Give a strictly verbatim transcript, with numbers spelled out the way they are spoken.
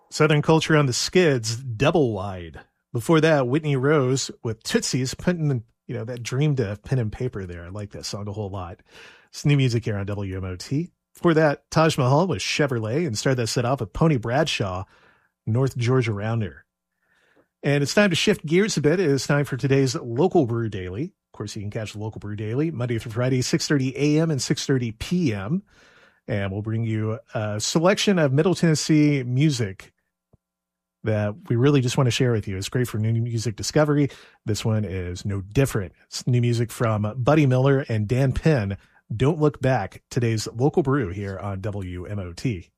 Southern Culture on the Skids, Double Wide. Before that, Whitney Rose with Tootsies, putting, you know, that dream to pen and paper there. I like that song a whole lot. It's new music here on W M O T. Before that, Taj Mahal with Chevrolet, and started that set off with Pony Bradshaw, North Georgia Rounder. And it's time to shift gears a bit. It is time for today's Local Brew Daily. Of course, you can catch the Local Brew Daily Monday through Friday, six thirty a.m. and six thirty p.m. And we'll bring you a selection of Middle Tennessee music that we really just want to share with you. It's great for new music discovery. This one is no different. It's new music from Buddy Miller and Dan Penn. Don't Look Back, today's Local Brew here on W M O T.